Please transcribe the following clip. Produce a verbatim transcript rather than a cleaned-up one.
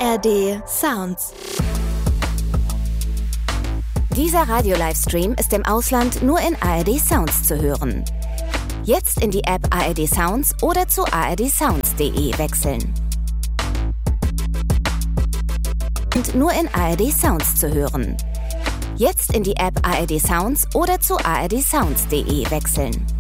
A R D Sounds. Dieser Radio-Livestream ist im Ausland nur in A R D Sounds zu hören. Jetzt in die App A R D Sounds oder zu a r d sounds punkt d e wechseln. Und nur in A R D Sounds zu hören. Jetzt in die App A R D Sounds oder zu a r d sounds punkt d e wechseln.